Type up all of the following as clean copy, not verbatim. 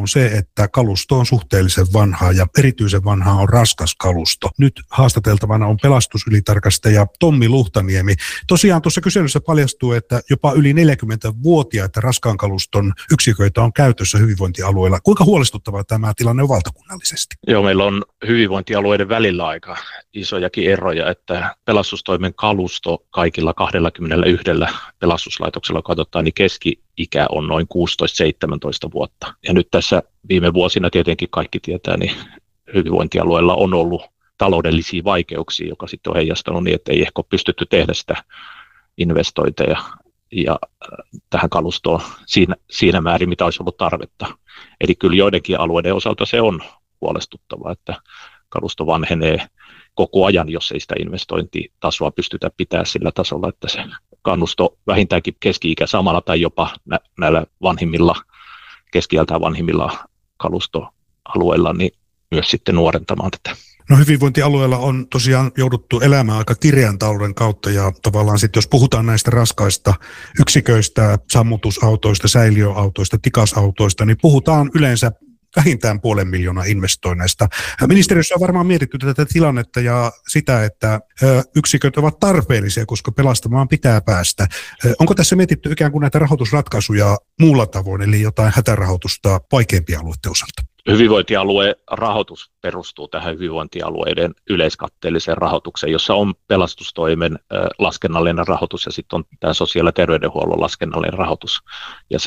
on se, että kalusto on suhteellisen vanhaa ja erityisen vanhaa on raskas kalusto. Nyt haastateltavana on pelastusylitarkastaja Tommi Luhtaniemi. Tosiaan tuossa kyselyssä paljastuu, että jopa yli 40-vuotiaita raskaan kaluston yksiköitä on käytössä hyvinvointialueilla. Kuinka huolestuttava tämä tilanne on valtakunnallisesti? Joo, meillä on hyvinvointialueiden välillä aika isojakin eroja, että pelastustoimen kalusto kaikilla 21 pelastuslaitoksella katsotaan, niin keski-ikä on noin 16-17 vuotta. Ja nyt tässä viime vuosina tietenkin kaikki tietää, niin hyvinvointialueella on ollut taloudellisia vaikeuksia, joka sitten on heijastanut niin, että ei ehkä ole pystytty tehdä sitä investointeja ja tähän kalustoon siinä määrin, mitä olisi ollut tarvetta. Eli kyllä joidenkin alueiden osalta se on huolestuttavaa, että kalusto vanhenee koko ajan, jos ei sitä investointitasoa pystytä pitämään sillä tasolla, että se kannusto vähintäänkin keski-ikä samalla tai jopa näillä vanhimmilla, keski-iältään vanhimmilla kalustoalueilla, niin myös sitten nuorentamaan tätä. No hyvinvointialueella on tosiaan jouduttu elämään aika kireän talouden kautta ja tavallaan sitten jos puhutaan näistä raskaista yksiköistä, sammutusautoista, säiliöautoista, tikasautoista, niin puhutaan yleensä vähintään 500 000 investoinneista. Ministeriössä on varmaan mietitty tätä tilannetta ja sitä, että yksiköt ovat tarpeellisia, koska pelastamaan pitää päästä. Onko tässä mietitty ikään kuin näitä rahoitusratkaisuja muulla tavoin, eli jotain hätärahoitusta vaikeimpia alueiden osalta? Hyvinvointialueen rahoitus perustuu tähän hyvinvointialueiden yleiskatteelliseen rahoitukseen, jossa on pelastustoimen laskennallinen rahoitus ja sitten on tämä sosiaali- ja terveydenhuollon laskennallinen rahoitus. Ja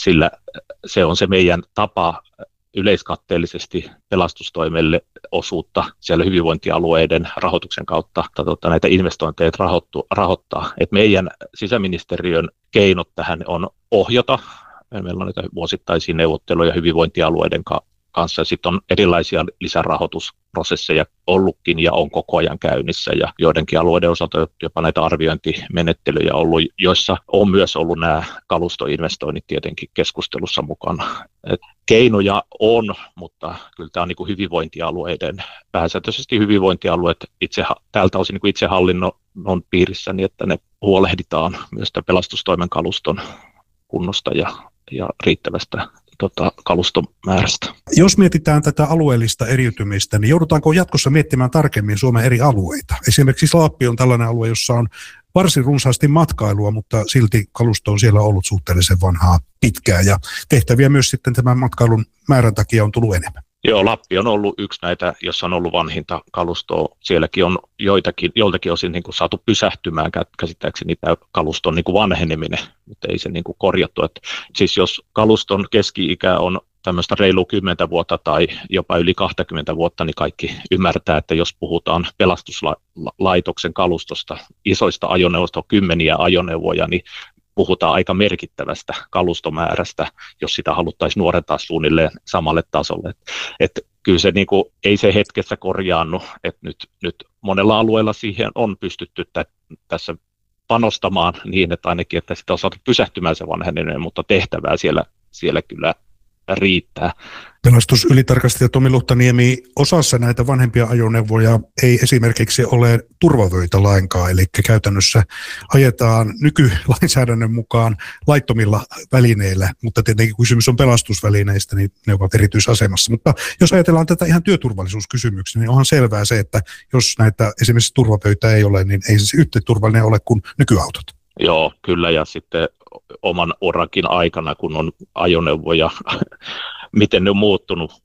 se on se meidän tapa yleiskatteellisesti pelastustoimelle osuutta siellä hyvinvointialueiden rahoituksen kautta näitä investointeja rahoittaa. Et meidän sisäministeriön keinot tähän on ohjata. Meillä on näitä vuosittaisia neuvotteluja hyvinvointialueiden kanssa. Sitten on erilaisia lisärahoitusprosesseja ollutkin ja on koko ajan käynnissä. Ja joidenkin alueiden osalta jopa näitä arviointimenettelyjä ollut, joissa on myös ollut nämä kalustoinvestoinnit tietenkin keskustelussa mukana. Keinoja on, mutta kyllä tämä on niin kuin hyvinvointialueiden, pääsääntöisesti hyvinvointialueet tältä osin niin kuin itsehallinnon piirissä, niin että ne huolehditaan myös pelastustoimen kaluston kunnosta ja riittävästä kalustomäärästä. Jos mietitään tätä alueellista eriytymistä, niin joudutaanko jatkossa miettimään tarkemmin Suomen eri alueita? Esimerkiksi Lappi on tällainen alue, jossa on varsin runsaasti matkailua, mutta silti kalusto on siellä ollut suhteellisen vanhaa pitkään ja tehtäviä myös sitten tämän matkailun määrän takia on tullut enemmän. Joo, Lappi on ollut yksi näitä, jossa on ollut vanhinta kalustoa. Sielläkin on joiltakin osin niin kuin saatu pysähtymään käsittääkseni tämä kaluston niin kuin vanheneminen, mutta ei se niin kuin korjattu. Siis jos kaluston keski-ikä on tämmöistä reilu 10 vuotta tai jopa yli 20 vuotta, niin kaikki ymmärtää, että jos puhutaan pelastuslaitoksen kalustosta, isoista ajoneuvoista, kymmeniä ajoneuvoja, niin puhutaan aika merkittävästä kalustomäärästä, jos sitä haluttaisiin nuorentaa suunnilleen samalle tasolle. Että kyllä se niin kuin, ei se hetkessä korjaannu, että nyt monella alueella siihen on pystytty tässä panostamaan niin, että ainakin että sitä on saatu pysähtymään se vanheneminen, mutta tehtävää siellä kyllä riittää. Pelastusylitarkastaja Tommi Luhtaniemi, osassa näitä vanhempia ajoneuvoja ei esimerkiksi ole turvavöitä lainkaan, eli käytännössä ajetaan nykylainsäädännön mukaan laittomilla välineillä, mutta tietenkin kun kysymys on pelastusvälineistä, niin ne ovat erityisasemassa. Mutta jos ajatellaan tätä ihan työturvallisuuskysymyksiä, niin onhan selvää se, että jos näitä esimerkiksi turvavöitä ei ole, niin ei se yhtä turvallinen ole kuin nykyautot. Joo, kyllä, ja sitten oman urakin aikana, kun on ajoneuvoja, miten ne on muuttunut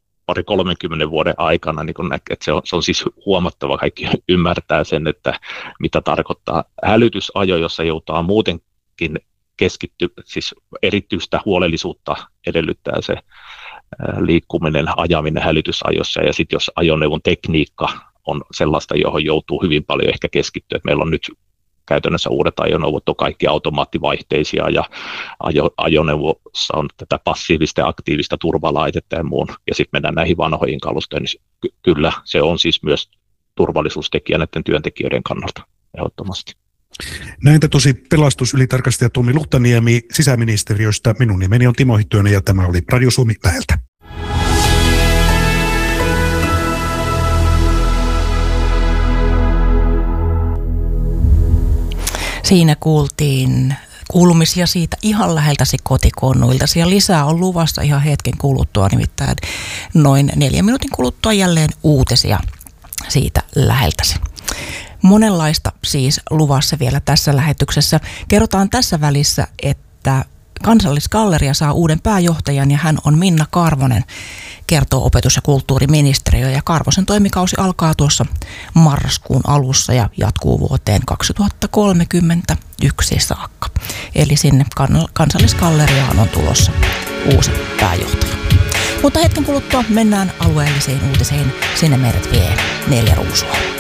30 vuoden aikana, niin kun näkee, että se on siis huomattava, kaikki ymmärtää sen, että mitä tarkoittaa hälytysajo, jossa joutaa muutenkin siis erityistä huolellisuutta edellyttää se liikkuminen, ajaminen hälytysajossa, ja sitten jos ajoneuvon tekniikka on sellaista, johon joutuu hyvin paljon ehkä keskittyä, että meillä on nyt käytännössä uudet ajoneuvot on kaikki automaattivaihteisia ja ajoneuvossa on tätä passiivista ja aktiivista turvalaitetta ja muun. Ja sitten mennään näihin vanhoihin kalustoihin, niin kyllä se on siis myös turvallisuustekijä näiden työntekijöiden kannalta ehdottomasti. Näin tosi pelastusylitarkastaja Tommi Luhtaniemi sisäministeriöstä. Minun nimeni on Timo Hyttönen ja tämä oli Radio Suomi läheltä. Siinä kuultiin kuulumisia siitä ihan läheltäsi kotikonnuiltasi. Ja lisää on luvassa ihan hetken kuluttua, nimittäin noin 4 minuutin kuluttua jälleen uutisia siitä läheltäsi. Monenlaista siis luvassa vielä tässä lähetyksessä. Kerrotaan tässä välissä, että Kansallisgalleria saa uuden pääjohtajan ja hän on Minna Karvonen, kertoo opetus- ja kulttuuriministeriö. Ja Karvosen toimikausi alkaa tuossa marraskuun alussa ja jatkuu vuoteen 2031 saakka. Eli sinne Kansallisgalleriaan on tulossa uusi pääjohtaja. Mutta hetken kuluttua mennään alueellisiin uutisiin. Sinne meidät vie 4 ruusua.